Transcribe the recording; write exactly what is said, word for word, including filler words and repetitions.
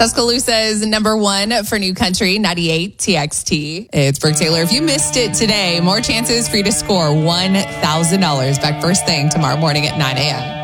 Tuscaloosa is number one for New Country, ninety-eight T X T. It's Brooke Taylor. If you missed it today, more chances for you to score one thousand dollars back first thing tomorrow morning at nine a.m.